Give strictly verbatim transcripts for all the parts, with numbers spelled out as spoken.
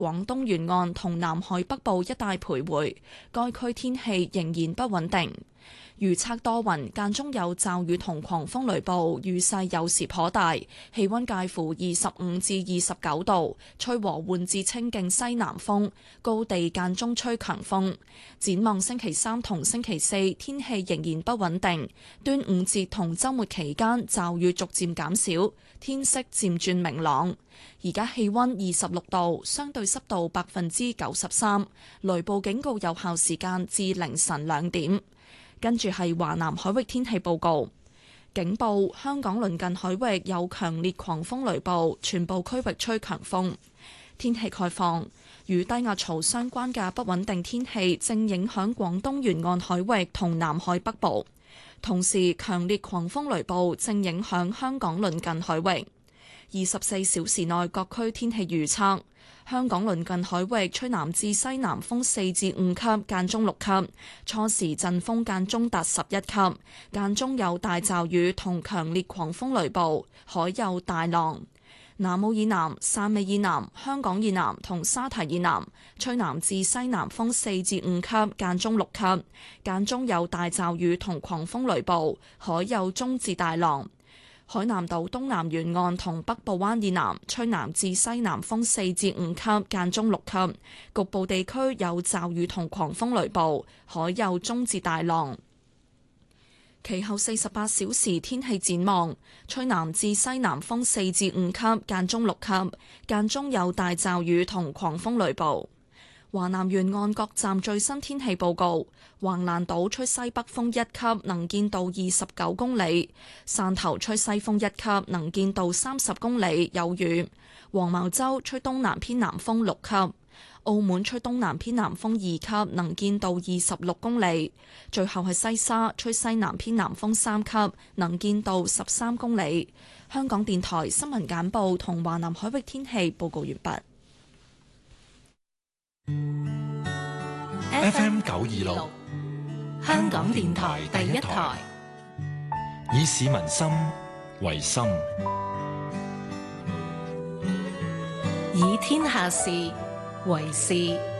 廣東沿岸同南海北部一帶徘徊，該區天氣仍然不穩定。預測多雲，間中有驟雨同狂風雷暴，雨勢有時頗大，氣溫介乎二十五至二十九度，吹和緩至清勁西南風，高地間中吹強風。展望星期三同星期四，天氣仍然不穩定。端午節同週末期間，驟雨逐漸減少，天色漸轉明朗。而家氣溫二十六度，相對濕度百分之九十三，雷暴警告有效時間至凌晨兩點。跟住係華南海域天氣報告，警報：香港鄰近海域有強烈狂風雷暴，全部區域吹強風。天氣概況：與低壓槽相關嘅不穩定天氣正影響廣東沿岸海域同南海北部，同時強烈狂風雷暴正影響香港鄰近海域。二十四小時內各區天氣預測：香港鄰近海域吹南至西南風四至五級，間中六級，初時陣風間中達十一級，間中有大驟雨同強烈狂風雷暴，海有大浪。南澳以南、汕尾以南、香港以南同沙提以南吹南至西南風四至五級，間中六級，間中有大驟雨同狂風雷暴，海有中至大浪。海南島東南沿岸同北部灣以南吹南至西南風四至五級，間中六級，局部地區有驟雨同狂風雷暴，海有中至大浪。其後四十八小時天氣展望：吹南至西南風四至五級，間中六級，間中有大驟雨同狂風雷暴。華南沿岸各站最新天氣報告：橫瀾島吹西北風一級，能見度二十九公里；汕頭吹西風一級，能見度三十公里，有雨；黃茅洲吹東南偏南風六級；澳門吹東南偏南風二級，能見度二十六公里；最後係西沙吹西南偏南風三級，能見度十三公里。香港電台新聞簡報同華南海域天氣報告完畢。 F M 九二六，香港電台第一台，以市民心為心， 以天下事為事。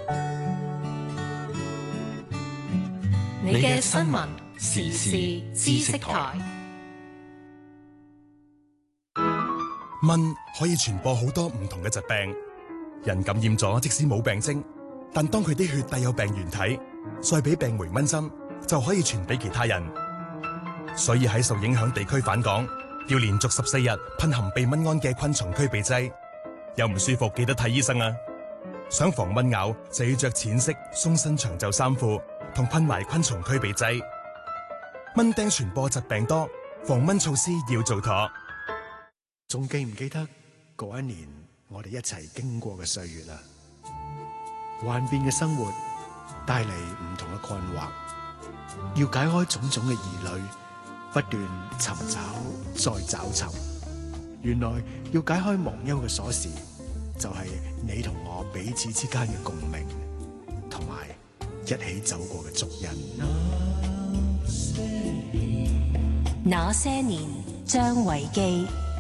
你嘅新聞時事知識台。 蚊可以傳播好多唔同嘅疾病，人感染咗即使冇病徵，但當佢啲血帶有病原體，再俾病媒蚊針，就可以傳俾其他人。所以喺受影響地區返港，要連續十四日噴含避蚊胺嘅昆蟲驅避劑。有唔舒服記得睇醫生啊！想防蚊咬就要着淺色鬆身長袖衫褲，同噴埋昆蟲驅避劑。蚊叮傳播疾病多，防蚊措施要做妥。 仲記唔記得嗰一年我哋一齊經過嘅歲月啊？幻變嘅生活帶嚟唔同嘅困惑，要解開種種嘅疑慮，不斷尋找再找尋。原來要解開忘憂嘅鎖匙，就係你同我彼此之間嘅共鳴，同埋一起走過嘅足印。 那些年，張維基。